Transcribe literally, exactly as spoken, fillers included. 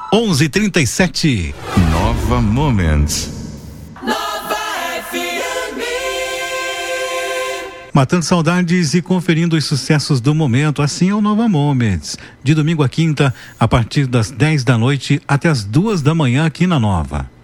onze e trinta e sete. Nova Moments. Matando saudades e conferindo os sucessos do momento, assim é o Nova Moments. De domingo a quinta, a partir das dez da noite até as duas da manhã aqui na Nova.